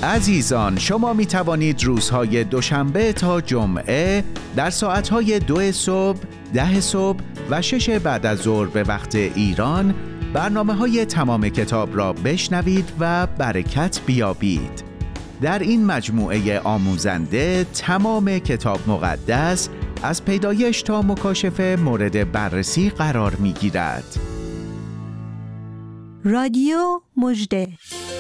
عزیزان، شما می توانید روزهای دوشنبه تا جمعه در ساعتهای 2 صبح، 10 صبح و 6 بعد از ظهر به وقت ایران برنامه‌های تمام کتاب را بشنوید و برکت بیابید. در این مجموعه آموزنده تمام کتاب مقدس از پیدایش تا مکاشفه مورد بررسی قرار می‌گیرد. رادیو مژده.